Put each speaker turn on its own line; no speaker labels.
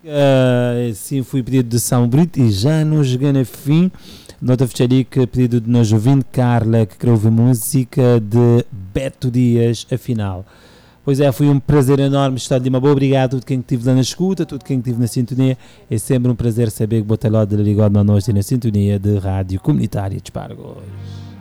Sim, foi pedido de São Brito e já não chegando a fim. Nota ali que pedido de nós ouvinte Carla, que quer ouvir música de Beto Dias, afinal. Pois é, foi um prazer enorme estar de uma boa. Obrigado a todo quem estive lá na escuta, a todo quem estive na sintonia. É sempre um prazer saber que Boteló de ligado na noite na sintonia de Rádio Comunitária de Espargos.